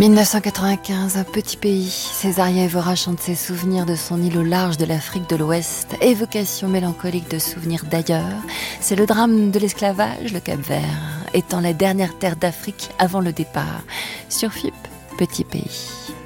1995, un petit pays. Césaria Evora chante ses souvenirs de son île au large de l'Afrique de l'Ouest. Évocation mélancolique de souvenirs d'ailleurs. C'est le drame de l'esclavage, le Cap-Vert, étant la dernière terre d'Afrique avant le départ. Sur FIP, petit pays.